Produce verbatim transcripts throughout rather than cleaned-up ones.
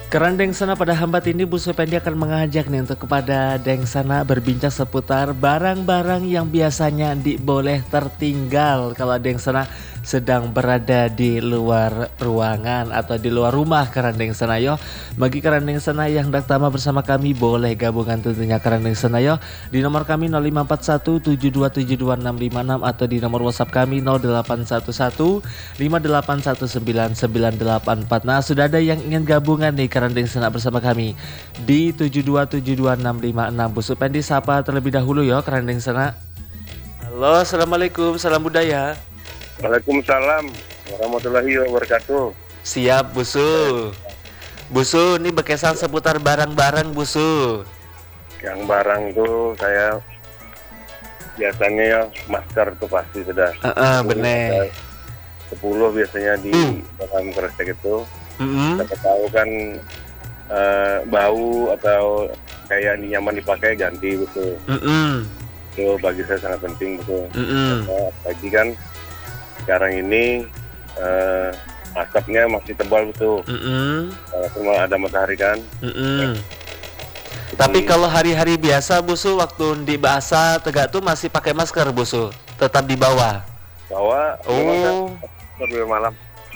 Keren Dengsana, pada hambat ini Bu Supendi akan mengajak nih untuk kepada Dengsana berbincang seputar barang-barang yang biasanya boleh tertinggal kalau Dengsana sedang berada di luar ruangan atau di luar rumah. Keren Dengsana yo. Bagi keren Dengsana yang hendak tama bersama kami boleh gabungan tentunya keren Dengsana yo di nomor kami nol lima empat satu tujuh dua tujuh dua enam lima enam atau di nomor WhatsApp kami nol delapan satu satu lima delapan satu sembilan sembilan delapan empat. Nah, sudah ada yang ingin gabungan nih keren Dengsana bersama kami di tujuh dua tujuh dua enam lima enam. Bu Supendi sapa terlebih dahulu ya keren Dengsana. Halo, assalamualaikum, salam budaya. Waalaikumsalam warahmatullahi wabarakatuh. Siap Busu. Busu, ini berkesan seputar barang-barang Busu. Yang barang tuh saya biasanya ya masker tuh pasti sudah. Heeh, uh, uh, bener. sepuluh biasanya di uh. dalam kresek itu. Mm-hmm. Kita tahu kan uh, bau atau kayak nyaman dipakai ganti Busu. Mm-hmm. Itu bagi saya sangat penting Busu. Mm-hmm. Apalagi kan sekarang ini uh, asapnya masih tebal Busu. Mm-hmm. Uh, cuma ada matahari kan. Mm-hmm. Tapi kalau hari-hari biasa Busu, waktu di bahasa Tegak tuh masih pakai masker Busu, tetap di bawah. Bawah. Oh. Sampai malam.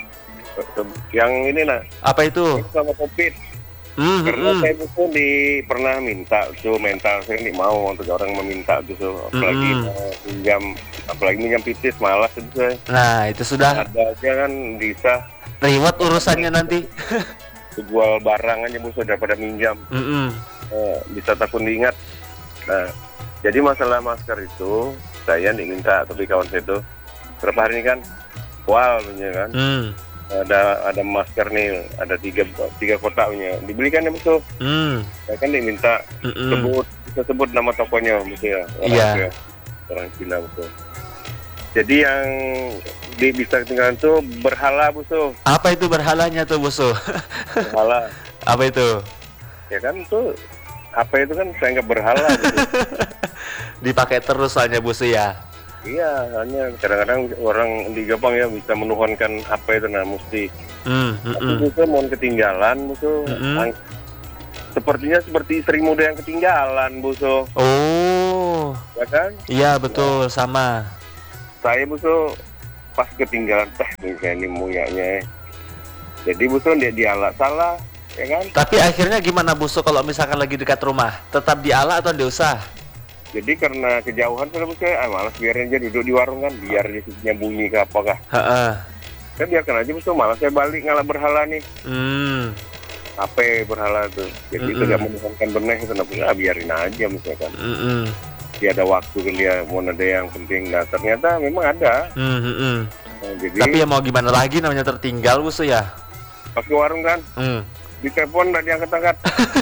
Yang ini nah. Apa itu? Sama COVID. Mm-hmm. Karena saya itu di pernah minta tuh mental saya nggak mau untuk orang meminta tuh, apalagi mm-hmm. uh, pinjam, apalagi minjam pitis malas itu saya. Nah itu sudah. Ada aja kan bisa. Reward urusannya nanti. Jual barang aja Bu daripada minjam. Mm-hmm. Uh, bisa takut diingat. Nah, jadi masalah masker itu saya nggak minta, tapi kawan saya itu berapa hari ini kan, wal punya kan. Mm. ada ada masker nih, ada tiga tiga kotak punya, dibelikan ya Busu. Hmm. Saya kan diminta Mm-mm. sebut bisa sebut nama tokonya Busu ya. Orang yeah. ya, orang Cina Busu. Jadi yang di bisa ketinggalan tuh berhala Busu. Apa itu berhalanya tuh Busu? Berhala. Apa itu? Ya kan tuh apa itu kan saya nggak berhala Busu. Dipakai terus soalnya Busu ya. Iya, hanya kadang-kadang orang di Jepang ya bisa menuhankan H P itu nah mesti. Mm, mm, Tapi itu mau ketinggalan, Busu. Mm, Sepertinya seperti istri muda yang ketinggalan, Busu. Oh. Ya kan? Iya betul, nah, sama. Saya Busu pas ketinggalan, tah ini muyanya. Jadi Busu dia dialah salah, ya kan? Tapi akhirnya gimana Busu kalau misalkan lagi dekat rumah? Tetap dialah atau diusah? Jadi karena kejauhan sudah Busu, ah malas biarin aja duduk di warung kan, biar listriknya bunyi ke apakah. Heeh. Saya biarkan aja Busu, malas saya balik ngalah berhala nih. Hmm. H P berhala tuh. Jadi mm-mm. itu gak menuhankan benih itu, ah biarin aja misalkan. Mm-mm. Dia ada waktu kan dia mau ada yang penting. Nah ternyata memang ada. Mm-hmm. Nah, jadi, tapi ya mau gimana lagi namanya tertinggal Busu ya. Pas ke warung kan, mm. di telepon nggak diangkat-angkat.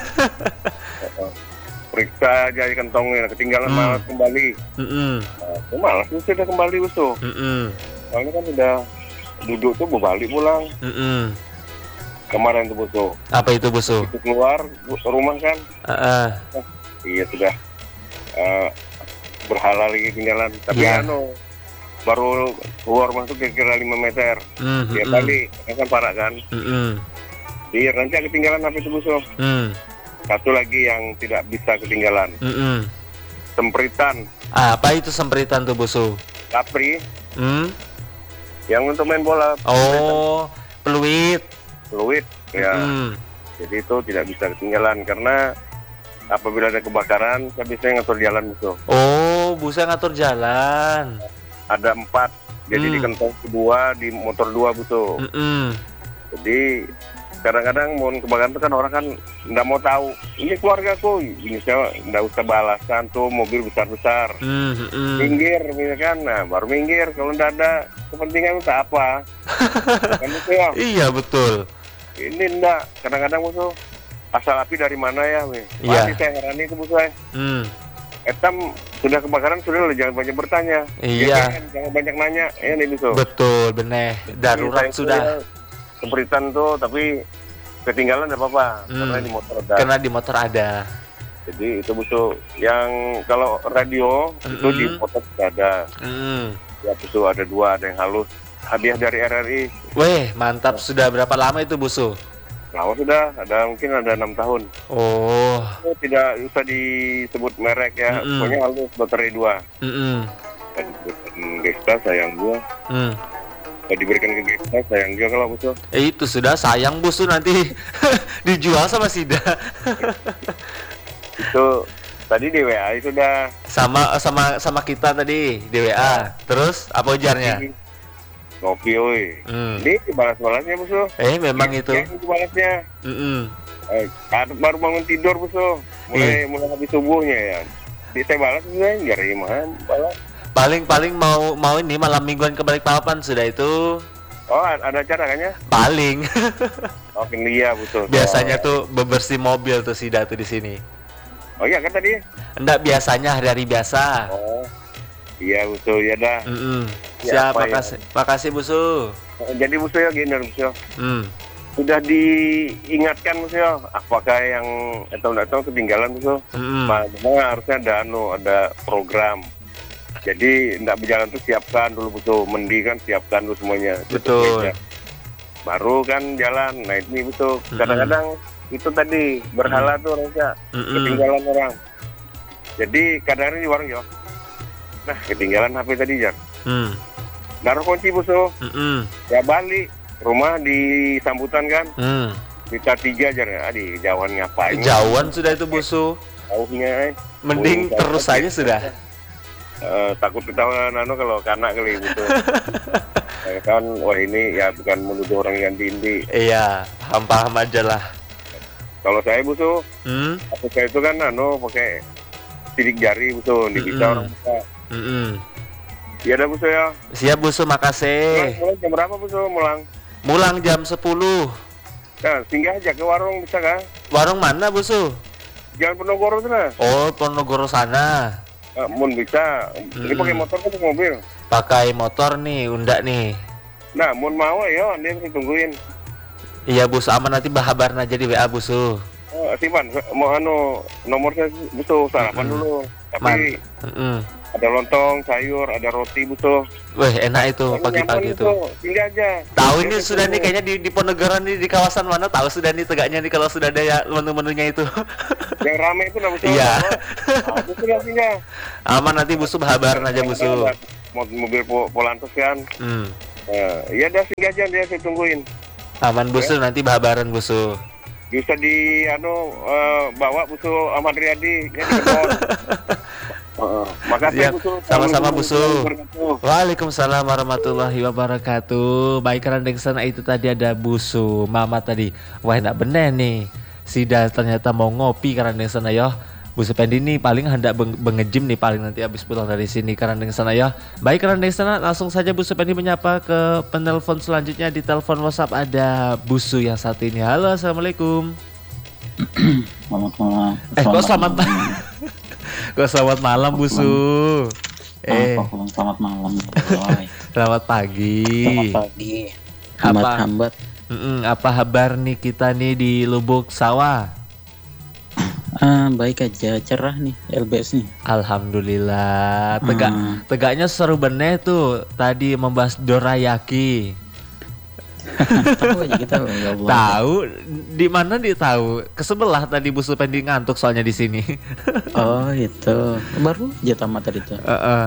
Periksa aja kantongnya, ketinggalan mm. malas kembali. Mm-hmm. Nah, malas sudah kembali Busu. Mm-hmm. Soalnya kan udah duduk tuh berbalik pulang. Mm-hmm. Kemarin tuh Busu. Apa itu Busu? Itu keluar rumah kan. Uh-uh. Oh, iya sudah uh, berhala lagi tinggalan. Tapi yeah. anu baru keluar rumah tuh kira-kira lima meter. Mm-hmm. Dia balik, kan parah kan. Mm-hmm. Dia nanti ketinggalan apa itu Busu? Mm. Satu lagi yang tidak bisa ketinggalan. Mm-mm. Sempritan. Ah, apa itu sempritan tuh Busu? Capri. Mm? Yang untuk main bola. Oh, peluit. Peluit, ya. Mm. Jadi itu tidak bisa ketinggalan karena apabila ada kebakaran, saya bisa ngatur jalan Busu. Oh, Busu ngatur jalan. Ada empat. Jadi mm. di kantong dua, di motor dua Busu. Mm-mm. Jadi kadang-kadang mau kebakaran itu kan orang kan nggak mau tahu ini keluargaku, ini saya nggak usah balasan tuh mobil besar-besar. Mm-hmm. Minggir misalkan, nah baru minggir kalau nggak ada kepentingan itu apa. Kan itu ya. Iya betul. Ini enggak, kadang-kadang Busu asal api dari mana ya, iya. Masih saya heran itu Busu. Mm. Etam sudah kebakaran sudah jangan banyak bertanya. Iya. Jangan, jangan banyak nanya, ya nih Busu. Betul, bener. Darurat sudah. Sempritan tuh tapi ketinggalan nggak apa-apa hmm. karena di motor ada. Karena di motor ada. Jadi itu Busu. Yang kalau radio mm-hmm. itu di motor ada. Mm. Ya Busu ada dua, ada yang halus. Hadiah dari R R I. Weh mantap. Sudah berapa lama itu Busu? Lama sudah, ada mungkin ada enam tahun. Oh. Oh, tidak usah disebut merek ya, Mm-mm. pokoknya halus baterai dua. Mm-mm. Gesta sayang gua. Mm. Kalau diberikan ke Gesta sayang juga kalau Busu. Eh itu sudah sayang Busu nanti dijual sama Sida. Itu tadi di W A itu udah sama sama sama kita tadi di W A. Terus apa ujarnya? Ngopi oi. Hmm. Ini balas-balasnya Busu. Eh memang itu. Ini balasnya. Mm-mm. Eh, baru bangun tidur Busu. Mulai Iya. mulai habis subuhnya ya. Di saya balas juga nyari mah balas. Paling-paling mau mau ini malam mingguan ke Balikpapan sudah itu. Oh, ada acara kan ya? Paling. Oke, iya Busu. Biasanya tuh bebersih mobil tuh Sida tuh di sini. Oh iya kan tadi? Enggak, biasanya hari-hari biasa. Oh. Iya Busu, ya dah. Mm-mm. Ya, Siap, apa makasih. Makasih Busu. Jadi Busu ya gini Busu. Hmm. Sudah diingatkan Busu ya, apakah yang tahun-tahun ketinggalan Busu? Mm-mm. Nah, memang harusnya ada anu, ada program. Jadi tidak berjalan tuh siapkan dulu Busu, mending kan siapkan dulu semuanya. Betul. Aja. Baru kan jalan. Nah ini Busu, kadang-kadang itu tadi berhala tuh orangnya Mm-mm. ketinggalan orang. Jadi kadang-kadang di warung ya. Nah ketinggalan H P tadi ya. Hmm. Naruh kunci Busu, Mm-mm. ya balik rumah di sambutan kan. Hmm. Kita tiga aja ya, di jauhan ngapain? Jauhan sudah itu Busu. Jauhnya, eh. Mending Jauh, terus jauh. saja sudah. Eh, takut ketahuan anu kalau kanak kali gitu. Ya kan, wah ini ya bukan menuduh orang yang tinggi. Iya, paham-paham aja lah. Kalau saya Busu, Hmm? aku saya itu kan anu pakai sidik jari Busu, di kita Mm-mm. orang bisa. Mm-mm. Iya dah Busu ya. Siap Busu, Mulang, makasih. mulang jam berapa Busu mulang? Mulang jam sepuluh. Nah, singgah aja ke warung bisa kan? Warung mana Busu? Jalan Penogoro sana. Oh, Ponorogo sana. Eh, mun bisa. Ini Mm-mm. pakai motor kan mobil. Pakai motor nih, undak nih. Nah, mun mau ya, dia mesti tungguin. Iya Busu, aman nanti bahabar aja di W A Busu. Oh, Sipan, mau anu nomor saya Busu sarapan Mm-mm. dulu. Man. Tapi Mm-mm. ada lontong, sayur, ada roti Busu. Wih, enak itu pagi-pagi itu. Tinggal aja. Tahu ini sudah nih kayaknya di di Ponegoro nih, di kawasan mana tahu sudah nih tegaknya nih kalau sudah ada ya menu-menunya itu. Yang rame itu nah Busu. Iya. Ah, Busu lah tinggal. Aman nanti Busu bahabaran aja Busu. Mau mobil po Polantos kan. Hmm. Nah, iya dah singgah aja dia saya tungguin. Aman Busu, nanti bahabaran Busu. Bisa di anu eh, bawa Busu Ahmad Riyadi ya, di Kebon. Heeh. Makasih Siap. Busu. Sama-sama, Busu. Wabarakatuh. Waalaikumsalam warahmatullahi wabarakatuh. Baik, karena di sana itu tadi ada Busu Mama tadi. Wah, enak bener nih. Sida ternyata mau ngopi karena di sana ya. Busu Pendi nih paling hendak beng- bengejim nih paling nanti habis pulang dari sini karena di sana ya. Baik, karena di sana langsung saja Busu Pendi menyapa ke penelpon selanjutnya. Di telepon WhatsApp ada Busu yang satu ini. Halo, assalamualaikum. Selamat malam. Eh, kok selamat malam? Kok selamat malam Busu? Eh, Apa, Bang? Selamat malam. Woy. selamat pagi. Selamat pagi. Apa? Hambat-hambat. Mm-mm, apa kabar nih kita nih di Lubuk Sawah? Ah, baik aja, cerah nih L B S nih. Alhamdulillah. Tegak Hmm. tegaknya seru bener tuh tadi membahas dorayaki. Tahu aja kita ya Allah. Tahu di mana dia tahu? Ke sebelah tadi Busu Pendi ngantuk soalnya di sini. Oh, itu. Baru aja tamat tadi tuh. Heeh.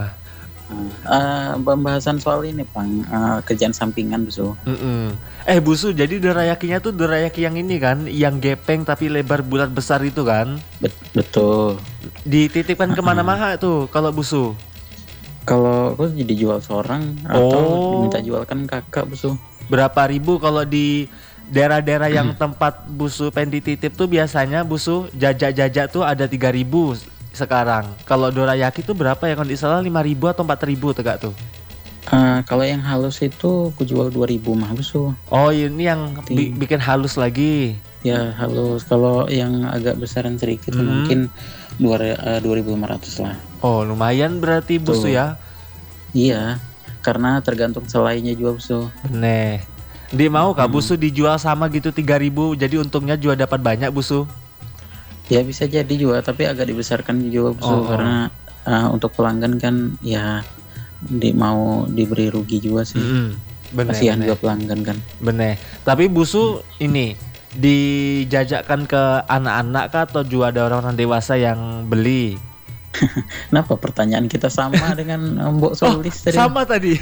Ah, pembahasan soal ini, Bang. Ah, kerjaan sampingan, Busu. Mm-mm. Eh Busu, jadi dorayakinya tuh dorayaki yang ini kan, yang gepeng tapi lebar bulat besar itu kan? Bet- betul. Dititipkan kemana-mana tuh kalau Busu? Kalau aku jadi jual seorang atau Oh. diminta jualkan kakak, Busu. Berapa ribu kalau di daerah-daerah yang tempat Busu Pendi titip tuh biasanya Busu jajak-jajak tuh ada tiga ribu sekarang. Kalau dorayaki tuh berapa ya, kalau di sana lima ribu atau empat ribu tegak tuh? Ah, kalau yang halus itu aku jual dua ribu mah, Busu. Oh ini yang bi- bikin halus lagi. Ya, halus. Kalau yang agak besaran sedikit Hmm. mungkin dua ribu lima ratus lah. Oh lumayan berarti Busu Tuh. ya. Iya, karena tergantung selainya juga, Busu. Bener. Di mau kah Hmm. Busu dijual sama gitu tiga ribu, jadi untungnya juga dapat banyak Busu. Ya bisa jadi juga, tapi agak dibesarkan juga, Busu. Oh, oh. Karena uh, untuk pelanggan kan ya di, mau diberi rugi juga sih. Mm-mm. Bener, Kasihan bener. juga pelanggan kan. Bener. Tapi Busu ini dijajakkan ke anak-anak kah atau juga ada orang-orang dewasa yang beli? Kenapa pertanyaan kita sama dengan Mbok Solis oh, tadi? Sama tadi.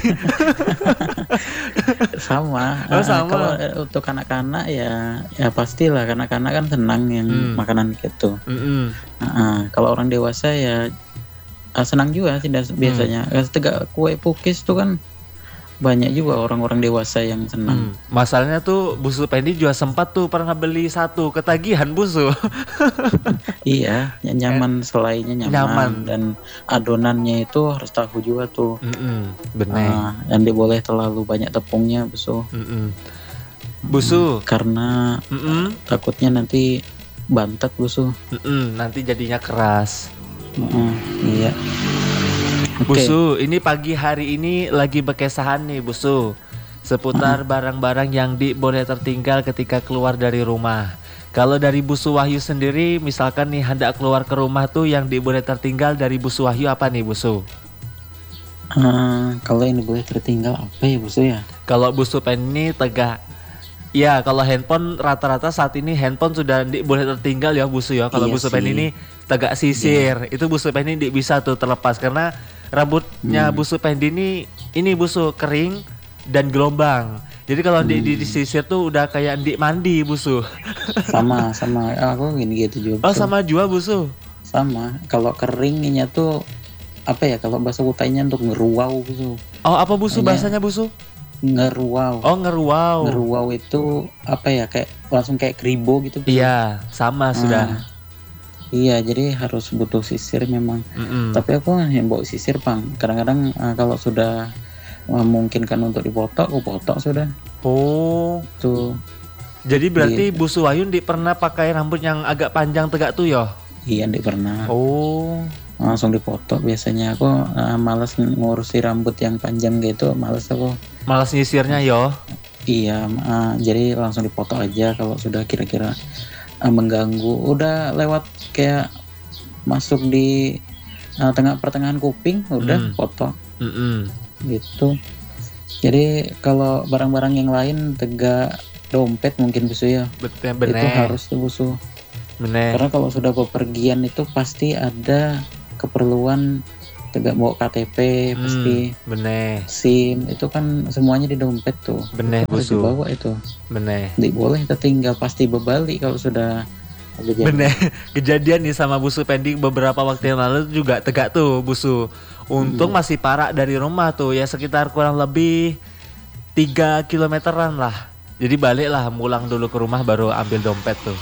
sama. Oh, sama. Uh, kalau uh, untuk anak-anak ya ya pastilah anak-anak kan senang yang hmm. makanan gitu. Uh, uh, kalau orang dewasa ya uh, senang juga sih biasanya. Hmm. Tegak kue pukis tuh kan banyak juga orang-orang dewasa yang senang. Hmm. Masalahnya tuh Busu Pendi juga sempat tuh pernah beli satu ketagihan Busu. Iya, nyaman, selainya nyaman, nyaman dan adonannya itu harus tahu juga tuh. Bener. Uh, dan dia boleh terlalu banyak tepungnya Busu. Mm-mm. Busu. Hmm, karena uh, takutnya nanti bantet Busu. Mm-mm. Nanti jadinya keras. Uh, iya. Busu, okay. Ini pagi hari ini lagi berkesahan nih Busu, seputar barang-barang yang di boleh tertinggal ketika keluar dari rumah. Kalau dari Busu Wahyu sendiri, misalkan nih hendak keluar ke rumah tuh yang di boleh tertinggal dari Busu Wahyu apa nih Busu? Uh, kalau ini boleh tertinggal apa ya Busu ya? Kalau Busu Pen ini tegak. Ya, kalau handphone rata-rata saat ini handphone sudah di, boleh tertinggal ya Busu ya. Kalau iya Busu Pen ini tegak sisir, iya. Itu Busu Pen ini bisa tuh terlepas karena rambutnya hmm. Busu Pendi ini ini Busu kering dan gelombang. Jadi kalau hmm. di, di, di sisir tuh udah kayak di mandi Busu. Sama sama aku gini gitu juga. Oh sama juga Busu. Sama. Kalau keringnya tuh apa ya kalau bahasa kutainya untuk ngeruau Busu. Oh apa Busu bahasanya Busu? Ngeruau. Oh ngeruau. Ngeruau itu apa ya kayak langsung kayak kribo gitu. Busu. Iya sama sudah. Nah, iya, jadi harus butuh sisir memang. Mm-mm. Tapi aku yang bawa sisir, Bang. Kadang-kadang uh, kalau sudah memungkinkan untuk dipotong, aku potong sudah. Oh, tuh. Jadi berarti gitu. Busu Wahyu di pernah pakai rambut yang agak panjang tegak tuh ya? Iya, di pernah. Oh, langsung dipotong. Biasanya aku uh, malas ngurusi rambut yang panjang gitu, malas aku. Malas nyisirnya yo? Iya, uh, jadi langsung dipotong aja kalau sudah kira-kira mengganggu, udah lewat kayak masuk di uh, tengah pertengahan kuping, udah mm. potong, Mm-mm. gitu. Jadi kalau barang-barang yang lain tegak dompet mungkin Busu ya, betul bener. Itu harus tuh Busu. Bener. Karena kalau sudah bepergian itu pasti ada keperluan tegak bawa K T P, hmm, pasti bener. SIM itu kan semuanya di dompet tuh. Bener Busu. Dibawa itu. Bener. Tidak boleh tertinggal, pasti berbalik kalau sudah. Bener. Kejadian nih sama Busu Pendi beberapa waktu yang lalu juga tegak tuh Busu. Untung hmm. masih parah dari rumah tuh ya sekitar kurang lebih tiga kilometeran lah. Jadi balik lah, pulang dulu ke rumah baru ambil dompet tuh.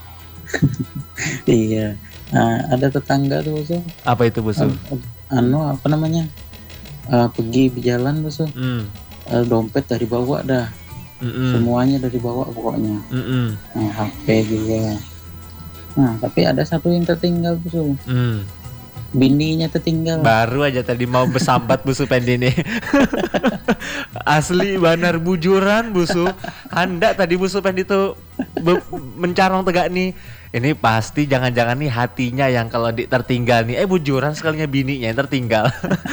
Iya. Nah, ada tetangga tuh Busu. Apa itu Busu? Uh, anu apa namanya uh, pergi berjalan Busu, mm. uh, dompet dari bawah dah, Mm-mm. semuanya dari bawah pokoknya, nah, H P juga. Nah tapi ada satu yang tertinggal Busu, mm. bininya tertinggal. Baru aja tadi mau bersambat Busu Pendi nih. Asli benar bujuran Busu. Hendak tadi Busu Pendi tuh be- mencarong tegak nih. Ini pasti jangan-jangan nih hatinya yang kalau di tertinggal nih, eh bujuran sekalinya bininya yang tertinggal.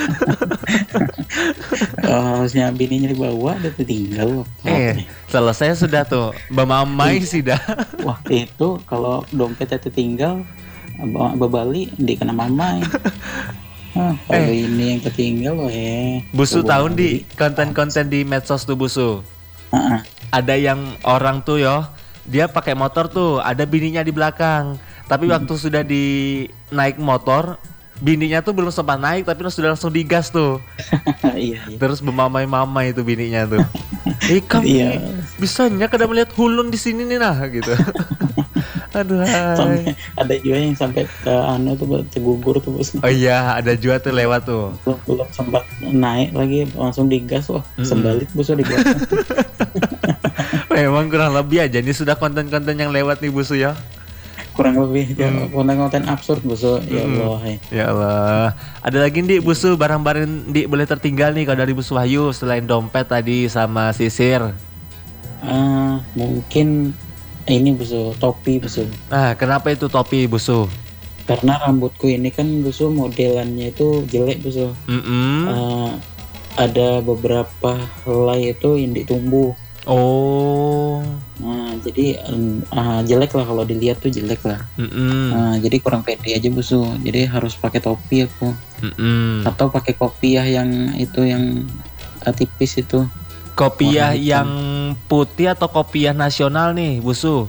Oh, harusnya bininya dibawa dia tertinggal. Eh, selesai sudah tuh, bamamai sih dah. Wah itu kalau dompetnya tertinggal, berbalik dikena mamai. Ah, kalau eh. ini yang tertinggal loh ya. Busu tahu di konten-konten di medsos tuh Busu. Uh-uh. Ada yang orang tuh yo. Dia pakai motor tuh, ada bininya di belakang. Tapi waktu hmm. sudah di naik motor, bininya tuh belum sempat naik, tapi sudah langsung digas tuh. Iya, iya. Terus memamai-mamai itu bininya tuh. Eh kamu iya. bisanya kada melihat hulun di sini nih nah gitu. Aduh. Sampai, ada juga yang sampai ke anu tuh tergugur tuh Bos. Oh iya, ada juga tuh lewat tuh. Belum, belum sempat naik lagi langsung digas wah, mm-hmm. sembalik Busu di belakang. Memang kurang lebih aja ini sudah konten-konten yang lewat nih Busu ya. Kurang lebih hmm. konten-konten absurd Busu. Ya Allah. Hmm. Ya Allah. Ada lagi nih Busu barang-barang di boleh tertinggal nih kalau dari Busu Wahyu selain dompet tadi sama sisir. Uh, mungkin ini Busu, topi Busu. Nah, kenapa itu topi Busu? Karena rambutku ini kan Busu modelannya itu jelek Busu. Mm-hmm. Uh, ada beberapa helai itu yang ditumbuh. Oh. Nah, jadi uh, jelek lah kalau dilihat tuh jelek lah. Mm-mm. Nah, jadi kurang pede aja busu. Jadi harus pakai topi aku. Mm-mm. Atau pakai kopiah yang itu yang uh, tipis itu. Kopiah yang putih atau kopiah nasional nih, Busu?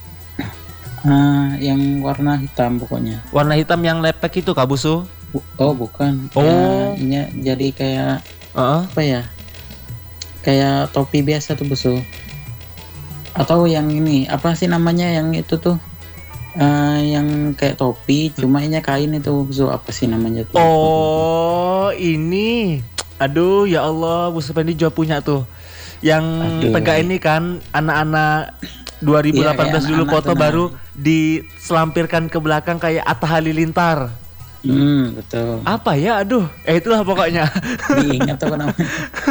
Uh, yang warna hitam pokoknya. Warna hitam yang lepek itu Kak Busu? Oh bukan. Oh. Ya, ini jadi kayak uh-uh. apa ya? Kayak topi biasa tuh Busu. Atau yang ini apa sih namanya yang itu tuh? Uh, yang kayak topi, cuma ini kain itu Busu, apa sih namanya tuh? Oh ini, aduh ya Allah, Busu Pendi juga punya tuh. Yang aduh. Tegak ini kan anak-anak dua ribu delapan belas iya, dulu foto baru diselampirkan ke belakang kayak Atta Halilintar. Hmm, betul. Apa ya? Aduh, eh itulah pokoknya. Diingat apa namanya?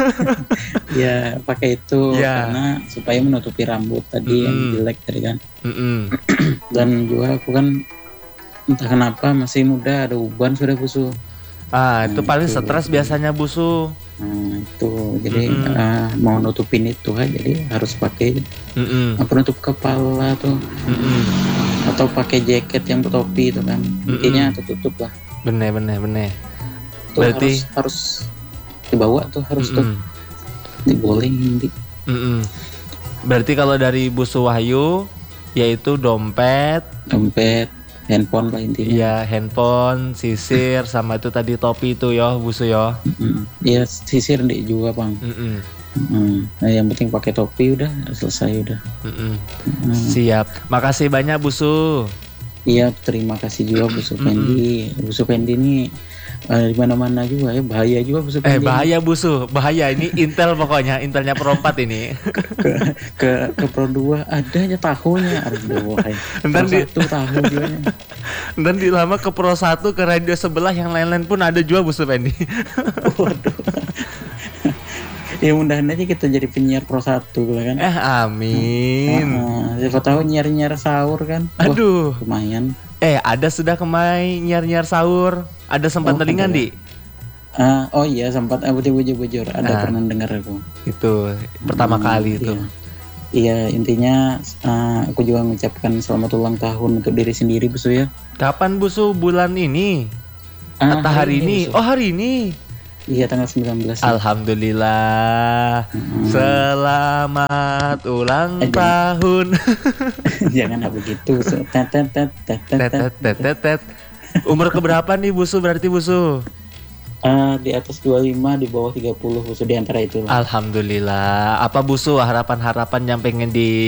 Ya, pakai itu ya. Karena supaya menutupi rambut tadi mm. yang jelek tadi kan. Dan juga aku kan entah kenapa masih muda, ada uban sudah Busu. Ah, nah, itu paling itu. Stres biasanya Busu. Nah, itu jadi mm-hmm. uh, mau nutupin itu kan, jadi harus pakai mm-hmm. penutup kepala tuh. Mm-hmm. Atau pakai jaket yang bertopi itu kan. Mm-hmm. Intinya tertutup lah. Bener bener bener. Itu Berarti harus, harus dibawa tuh harus mm-hmm. tuh dibolehin di. Mm-hmm. Berarti kalau dari Busu Wahyu yaitu dompet, dompet, handphone lah intinya. Iya, handphone, sisir, sama itu tadi topi itu ya, Busu ya. Iya, mm-hmm. sisir nih juga bang. Mm-hmm. Mm-hmm. Nah, yang penting pakai topi udah selesai udah. Mm-hmm. Mm-hmm. Siap, makasih banyak Busu. Iya, terima kasih juga Busu Pendi. Mm-hmm. Busu Pendi ini uh, di mana-mana juga ya, bahaya juga Busu Pendi. Eh bahaya Busu, bahaya ini Intel pokoknya, Intelnya Pro empat ini. ke ke ke Pro dua ada aja tahunya, aduh wahai. Dan di satu tahu juga. Dan di lama ke Pro satu ke radio sebelah yang lain-lain pun ada juga Busu Pendi. Waduh. Ya mudahan aja kita jadi penyiar Pro satu kan. Eh amin. Nah, siapa tahu nyiar-nyiar sahur kan. Aduh. Wah, lumayan. Eh ada sudah kemai nyiar-nyiar sahur. Ada sempat oh, telingan di? Uh, oh iya sempat aku bujur-bujur. Ada nah, pernah dengar aku. Itu pertama hmm, kali itu. Iya. Iya intinya uh, aku juga mengucapkan selamat ulang tahun untuk diri sendiri Busu ya. Kapan Busu? Bulan ini? Uh, Atau hari, hari ini? Busu. Oh hari ini. Iya tanggal sembilan belas. Alhamdulillah. Hmm. Selamat ulang eh, tahun. Jangan begitu. Tet tet tet tet tet tet. Umur keberapa nih Busu berarti Busu? Uh, di atas dua puluh lima, di bawah tiga puluh Busu, di antara itu. Alhamdulillah. Apa Busu harapan-harapan yang pengen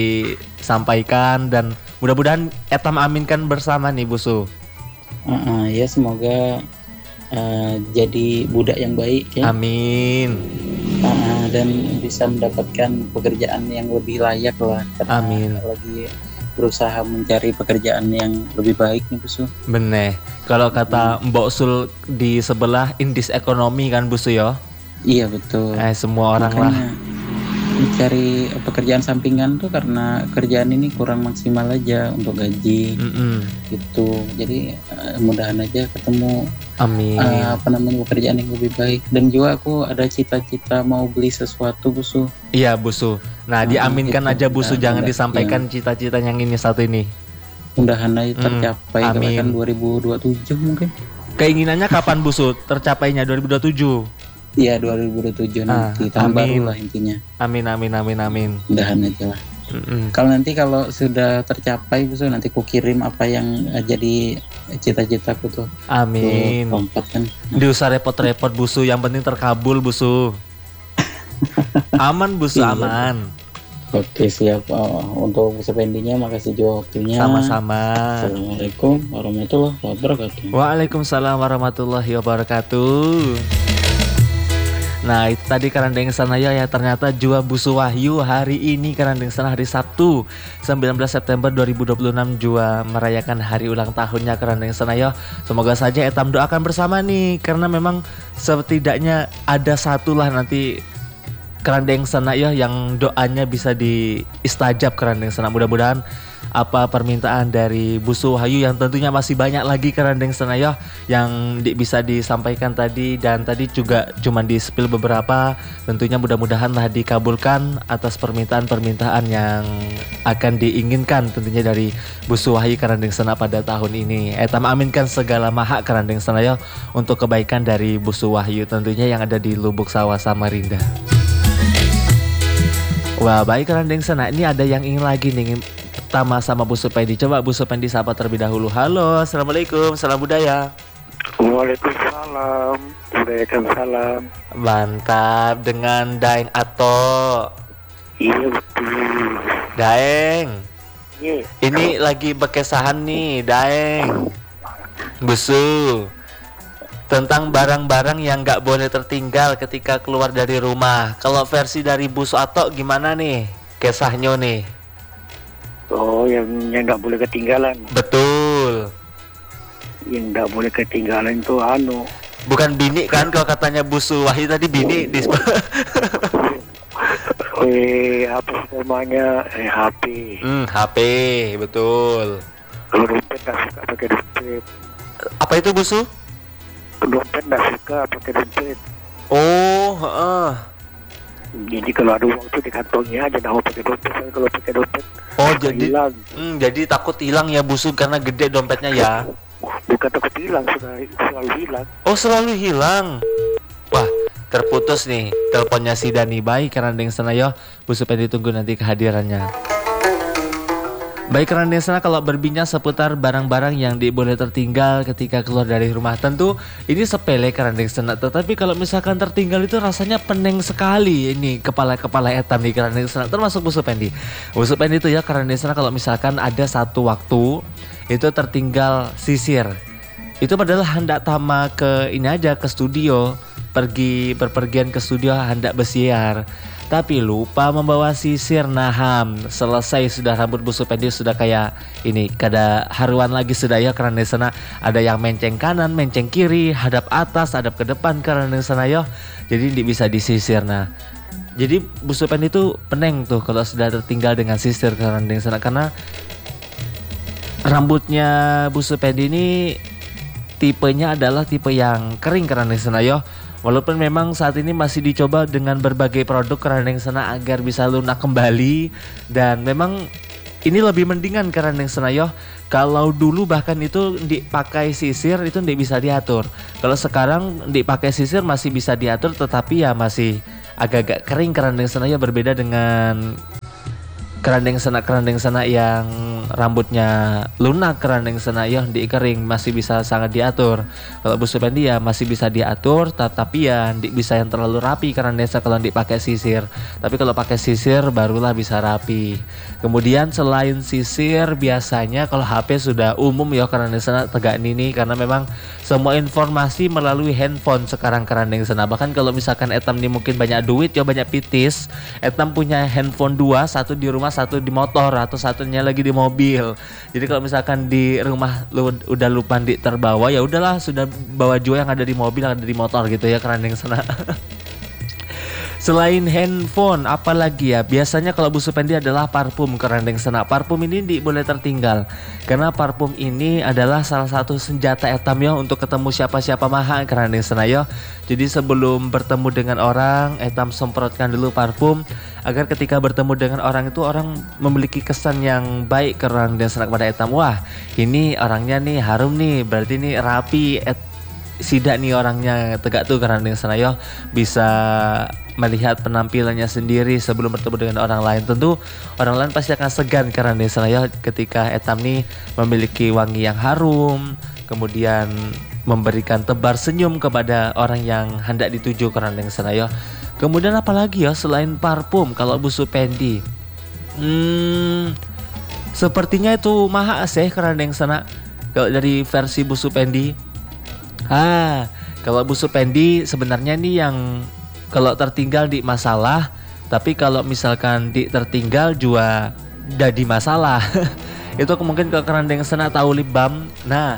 disampaikan dan mudah-mudahan Etam aminkan bersama nih Busu. Uh-uh, ya semoga uh, jadi budak yang baik ya. Amin. Uh, dan bisa mendapatkan pekerjaan yang lebih layak lah. Amin. Lagi berusaha mencari pekerjaan yang lebih baik nih Busu. Bener. Kalau kata hmm. Mbok Sul di sebelah indis ekonomi kan Busu ya. Iya betul. Eh semua orang Makanya, lah mencari pekerjaan sampingan tuh karena kerjaan ini kurang maksimal aja untuk gaji. Mm-mm. Gitu. Jadi uh, mudahan aja ketemu Amin. Uh, apa namanya pekerjaan yang lebih baik. Dan juga aku ada cita-cita mau beli sesuatu Busu. Iya Busu. Nah, diaminkan uh, aja Busu, jangan enggak, disampaikan iya. Cita-cita yang ini satu ini. Mudahan aja tercapai hmm, kan dua ribu dua puluh tujuh mungkin. Keinginannya kapan Busu tercapainya dua ribu dua puluh tujuh? Iya dua ribu dua puluh tujuh ah, nanti tahun baru lah intinya. Amin amin amin amin. Mudahan aja lah. Mm-mm. Kalau nanti kalau sudah tercapai Busu nanti ku kirim apa yang uh, jadi cita-citaku tuh. Amin. Kompat kan. Diusah repot-repot Busu, yang penting terkabul Busu. Aman Busu aman. Oke siap. Oh, untuk Busu Pendinya makasih juga waktunya. Sama-sama. Assalamualaikum warahmatullahi wabarakatuh. Waalaikumsalam warahmatullahi wabarakatuh. Nah itu tadi Kerandeng Sanaya ya, ternyata jua Busu Wahyu hari ini Kerandeng Sana hari Sabtu sembilan belas September dua ribu dua puluh enam jua merayakan hari ulang tahunnya Kerandeng Sanaya. Semoga saja Etam doakan bersama nih, karena memang setidaknya ada satu lah nanti kerandeng sana ya yang doanya bisa diistajab kerandeng sana. Mudah-mudahan apa permintaan dari Bu Suwahyu yang tentunya masih banyak lagi kerandeng sana ya yang di, bisa disampaikan tadi, dan tadi juga cuma di spill beberapa. Tentunya mudah-mudahan lah dikabulkan atas permintaan-permintaan yang akan diinginkan tentunya dari Bu Suwahyu kerandeng sana pada tahun ini. Etam aminkan segala mahak kerandeng sana ya untuk kebaikan dari Bu Suwahyu tentunya yang ada di Lubuk Sawah Samarinda. Wah, baik kerandeng sana, ini ada yang ingin lagi nih pertama sama Bu Supendi. Coba Bu Supendi sapa terlebih dahulu. Halo, assalamualaikum, salam budaya. Waalaikumsalam, waalaikumsalam. Mantap, dengan Daeng Ato. Iya betul. Daeng. Iya. Ini lagi bekesahan nih, Daeng. Busu. Tentang barang-barang yang nggak boleh tertinggal ketika keluar dari rumah. Kalau versi dari Bu Ato gimana nih? Kesahnya nih. Oh, yang yang nggak boleh ketinggalan. Betul. Yang nggak boleh ketinggalan itu anu. Bukan bini kan kalau katanya Bu Suwahyu tadi bini di eh apa namanya? Eh H P. Hmm, H P, betul. Kalau dompet nggak suka pakai dompet. Apa itu Bu Su? Dompet nggak suka pakai dompet. Oh, heeh. Jadi kalau ada uang tuh di kantongnya aja, nggak mau pakai dompet. Kalau pakai dompet, oh jadi, hilang. Hmm, jadi takut hilang ya Bu Su karena gede dompetnya ya? Bukan takut hilang, selalu, selalu hilang. Oh selalu hilang. Wah, terputus nih teleponnya si Dani. Baik kerandeng sana yo, Bu Su pengen ditunggu nanti kehadirannya. Baik kerandeng sana, kalau berbincang seputar barang-barang yang boleh tertinggal ketika keluar dari rumah, tentu ini sepele kerandeng sana. Tetapi kalau misalkan tertinggal itu rasanya pening sekali ini kepala-kepala etam di kerandeng sana, termasuk Bu Supendi. Bu Supendi itu ya kerandeng sana, kalau misalkan ada satu waktu itu tertinggal sisir. Itu padahal hendak tama ke ini aja ke studio, pergi berpergian ke studio hendak bersiar. Tapi lupa membawa sisir, naham. Selesai sudah rambut Bu Supendi sudah kayak ini, kada haruan lagi sudah ya karena di sana ada yang menceng kanan, menceng kiri, hadap atas, hadap ke depan karena di sana yo. Jadi tidak bisa disisir. Nah, jadi Bu Supendi itu peneng tuh kalau sudah tertinggal dengan sisir karena di sana, karena rambutnya Bu Supendi ini tipenya adalah tipe yang kering karena di sana yo. Walaupun memang saat ini masih dicoba dengan berbagai produk kerandeng sana agar bisa lunak kembali, dan memang ini lebih mendingan kerandeng sana yo. Kalau dulu bahkan itu dipakai sisir itu tidak bisa diatur. Kalau sekarang dipakai sisir masih bisa diatur, tetapi ya masih agak-agak kering kerandeng sana yo, berbeda dengan kerandeng sana kerandeng sana yang rambutnya lunak kerandeng sana ya di kering masih bisa sangat diatur. Kalau Bu Supendi ya masih bisa diatur, tetapi ya di bisa yang terlalu rapi kerandeng sana kalau dipakai sisir. Tapi kalau pakai sisir barulah bisa rapi. Kemudian selain sisir biasanya kalau H P sudah umum ya kerandeng sana tegak nini, karena memang semua informasi melalui handphone sekarang kerandeng sana. Bahkan kalau misalkan etam ini mungkin banyak duit ya banyak pitis, etam punya handphone dua, satu di rumah satu di motor atau satunya lagi di mobil. Jadi kalau misalkan di rumah lu udah lupa di terbawa, ya udahlah sudah bawa juga yang ada di mobil, yang ada di motor gitu ya kerandeng sana. Selain handphone, apalagi ya? Biasanya kalau Bu Supendi adalah parfum kerandeng sana. Parfum ini di, boleh tertinggal karena parfum ini adalah salah satu senjata etam ya untuk ketemu siapa-siapa maha kerandeng sana ya. Jadi sebelum bertemu dengan orang, etam semprotkan dulu parfum agar ketika bertemu dengan orang itu orang memiliki kesan yang baik kerandeng sana kepada etam. Wah, ini orangnya nih harum nih, berarti ini rapi. Et, sidak nih orangnya tegak tuh kerandeng sana ya, bisa melihat penampilannya sendiri sebelum bertemu dengan orang lain. Tentu orang lain pasti akan segan karena di sana ya ketika etam nih memiliki wangi yang harum, kemudian memberikan tebar senyum kepada orang yang hendak dituju karena di sana ya. Kemudian apalagi ya selain parfum kalau Bu Supendi? Hmm, sepertinya itu maha sih karena di sana kalau dari versi Bu Supendi. Ah, kalau Bu Supendi sebenarnya nih yang kalau tertinggal di masalah, tapi kalau misalkan di tertinggal juga jadi masalah. Itu mungkin ke kerandeng sana tahu lip balm. Nah,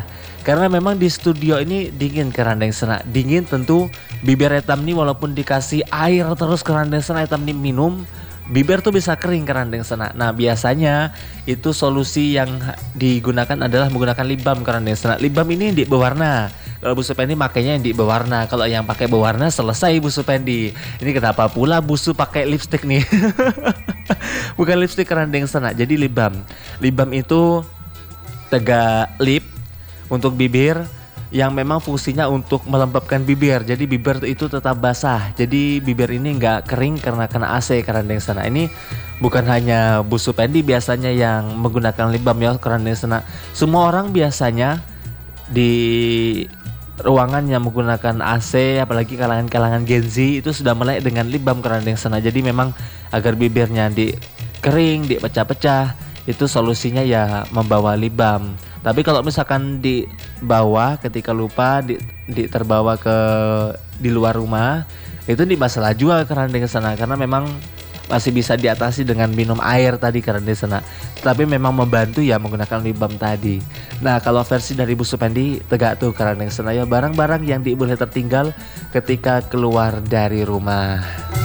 Karena memang di studio ini dingin kerandeng sena. Dingin tentu bibir etam nih walaupun dikasih air terus kerandeng sena etam nih minum, bibir tuh bisa kering kerandeng sena. Nah biasanya itu solusi yang digunakan adalah menggunakan lip balm kerandeng sena. Lip balm ini di berwarna. Kalau Bu Supendi makanya yang di berwarna. Kalau yang pakai berwarna selesai Bu Supendi. Ini kenapa pula Bu Su pakai lipstick nih? Bukan lipstick kerandeng sena. Jadi lip balm. Lip balm itu tegak lip untuk bibir yang memang fungsinya untuk melembabkan bibir. Jadi bibir itu tetap basah. Jadi bibir ini nggak kering karena kena A C kerandeng sena. Ini bukan hanya Bu Supendi biasanya yang menggunakan lip balm ya kerandeng sena. Semua orang biasanya di ruangan yang menggunakan A C, apalagi kalangan-kalangan Gen Z itu sudah melek dengan lip balm kerandeng sena. Jadi memang agar bibirnya di kering, di pecah-pecah, itu solusinya ya membawa lip balm. Tapi kalau misalkan di bawah ketika lupa di, di terbawa ke di luar rumah, itu di masalah juga kerandeng sena karena memang masih bisa diatasi dengan minum air tadi kerandeng sena. Tapi memang membantu ya menggunakan lip balm tadi. Nah kalau versi dari Bu Supendi tegak tuh kerandeng sena ya barang-barang yang tidak boleh tertinggal ketika keluar dari rumah.